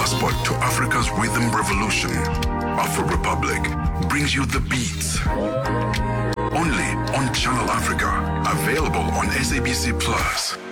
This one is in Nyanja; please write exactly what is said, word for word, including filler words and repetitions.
passport to Africa's rhythm revolution. Afro Republic brings you the beats. Only on Channel Africa. Available on S A B C Plus.